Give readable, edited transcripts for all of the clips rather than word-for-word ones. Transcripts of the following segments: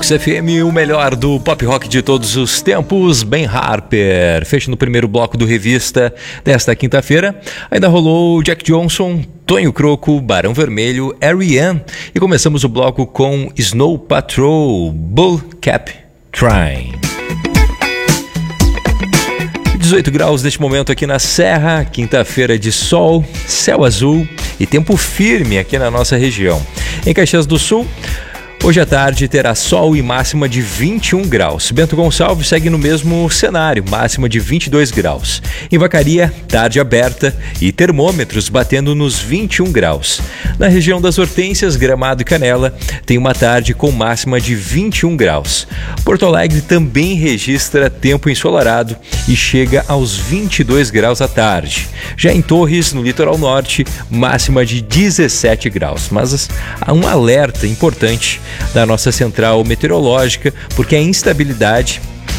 UX FM, o melhor do pop rock de todos os tempos, Ben Harper. Fechando o primeiro bloco do Revista desta quinta-feira, ainda rolou Jack Johnson, Tonho Croco, Barão Vermelho, R.E.M. E começamos o bloco com Snow Patrol, Bull Cap Train. 18 graus neste momento aqui na Serra, quinta-feira de sol, céu azul e tempo firme aqui na nossa região. Em Caxias do Sul, hoje à tarde terá sol e máxima de 21 graus. Bento Gonçalves segue no mesmo cenário, máxima de 22 graus. Em Vacaria, tarde aberta e termômetros batendo nos 21 graus. Na região das Hortênsias, Gramado e Canela, tem uma tarde com máxima de 21 graus. Porto Alegre também registra tempo ensolarado e chega aos 22 graus à tarde. Já em Torres, no litoral norte, máxima de 17 graus. Mas há um alerta importante da nossa central meteorológica, porque a estabilidade,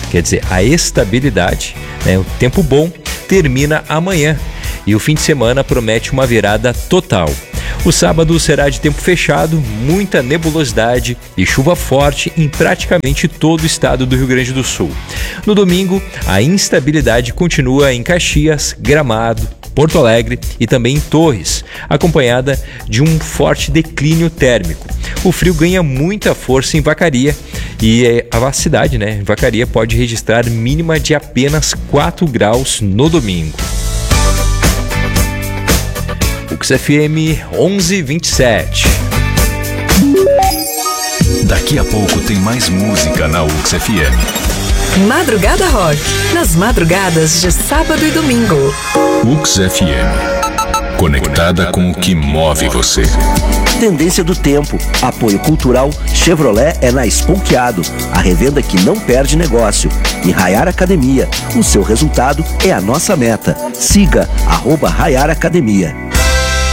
o tempo bom, termina amanhã e o fim de semana promete uma virada total. O sábado será de tempo fechado, muita nebulosidade e chuva forte em praticamente todo o estado do Rio Grande do Sul. No domingo, a instabilidade continua em Caxias, Gramado, Porto Alegre e também em Torres, acompanhada de um forte declínio térmico. O frio ganha muita força em Vacaria e a cidade, Vacaria, pode registrar mínima de apenas 4 graus no domingo. UX FM 11:27. Daqui a pouco tem mais música na UX FM. Madrugada Rock, nas madrugadas de sábado e domingo. UX FM, conectada com o que move você. Tendência do tempo, apoio cultural, Chevrolet é na Esponqueado, a revenda que não perde negócio. E Rayar Academia, o seu resultado é a nossa meta. Siga @Rayar Academia.